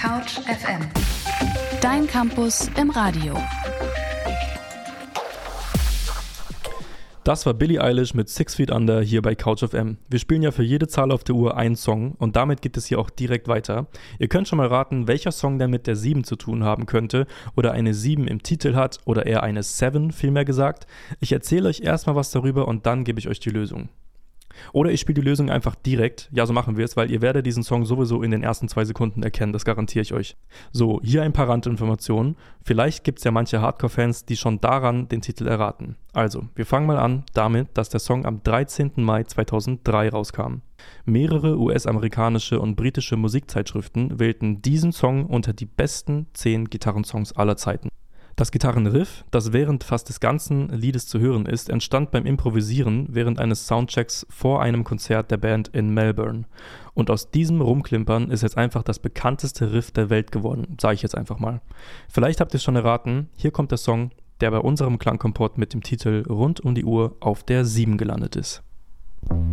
Couch FM. Dein Campus im Radio. Das war Billie Eilish mit 6 Feet Under hier bei Couch FM. Wir spielen ja für jede Zahl auf der Uhr einen Song und damit geht es hier auch direkt weiter. Ihr könnt schon mal raten, welcher Song denn mit der 7 zu tun haben könnte oder eine 7 im Titel hat oder eher eine 7, vielmehr gesagt. Ich erzähle euch erstmal was darüber und dann gebe ich euch die Lösung. Oder ich spiele die Lösung einfach direkt. Ja, so machen wir es, weil ihr werdet diesen Song sowieso in den ersten 2 Sekunden erkennen, das garantiere ich euch. So, hier ein paar Randinformationen. Vielleicht gibt es ja manche Hardcore-Fans, die schon daran den Titel erraten. Also, wir fangen mal an damit, dass der Song am 13. Mai 2003 rauskam. Mehrere US-amerikanische und britische Musikzeitschriften wählten diesen Song unter die besten 10 Gitarrensongs aller Zeiten. Das Gitarrenriff, das während fast des ganzen Liedes zu hören ist, entstand beim Improvisieren während eines Soundchecks vor einem Konzert der Band in Melbourne. Und aus diesem Rumklimpern ist jetzt einfach das bekannteste Riff der Welt geworden, sage ich jetzt einfach mal. Vielleicht habt ihr es schon erraten, hier kommt der Song, der bei unserem Klangkompott mit dem Titel Rund um die Uhr auf der 7 gelandet ist.